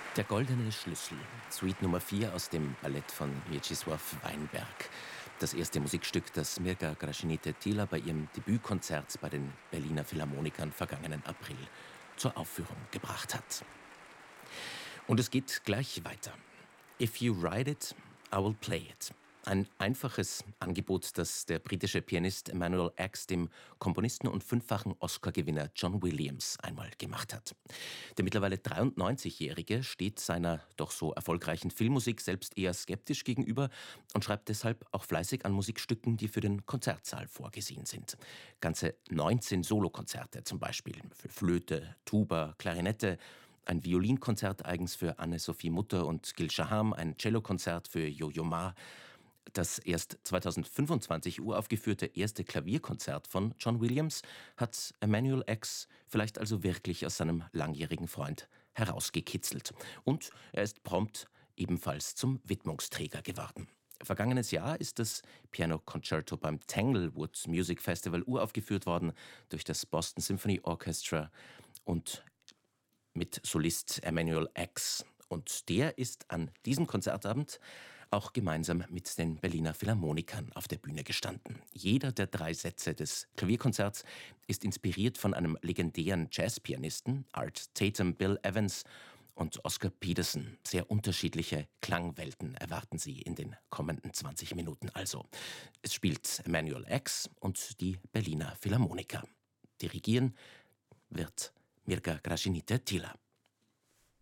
Der goldene Schlüssel, Suite Nummer 4 aus dem Ballett von Mieczysław Weinberg. Das erste Musikstück, das Mirga Gražinytė-Tyla bei ihrem Debütkonzert bei den Berliner Philharmonikern vergangenen April zur Aufführung gebracht hat. Und es geht gleich weiter. If you write it, I will play it. Ein einfaches Angebot, das der britische Pianist Emanuel X dem Komponisten und 5-fachen Oscar-Gewinner John Williams einmal gemacht hat. Der mittlerweile 93-Jährige steht seiner doch so erfolgreichen Filmmusik selbst eher skeptisch gegenüber und schreibt deshalb auch fleißig an Musikstücken, die für den Konzertsaal vorgesehen sind. Ganze 19 Solokonzerte zum Beispiel für Flöte, Tuba, Klarinette, ein Violinkonzert eigens für Anne-Sophie Mutter und Gil Shaham, ein Cellokonzert für Yo-Yo Ma. Das erst 2025 uraufgeführte erste Klavierkonzert von John Williams hat Emanuel X vielleicht also wirklich aus seinem langjährigen Freund herausgekitzelt. Und er ist prompt ebenfalls zum Widmungsträger geworden. Vergangenes Jahr ist das Piano Concerto beim Tanglewood Music Festival uraufgeführt worden durch das Boston Symphony Orchestra und mit Solist Emanuel X. Und der ist an diesem Konzertabend auch gemeinsam mit den Berliner Philharmonikern auf der Bühne gestanden. Jeder der 3 Sätze des Klavierkonzerts ist inspiriert von einem legendären Jazzpianisten, Art Tatum, Bill Evans und Oscar Peterson. Sehr unterschiedliche Klangwelten erwarten Sie in den kommenden 20 Minuten also. Es spielt Emanuel X und die Berliner Philharmoniker. Dirigieren wird Mirga Gražinytė-Tyla.